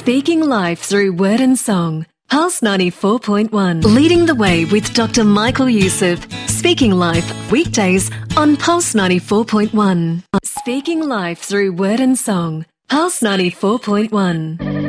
Speaking life through word and song. Pulse 94.1. Leading the way with Dr. Michael Youssef. Speaking life weekdays on Pulse 94.1. Speaking life through word and song. Pulse 94.1.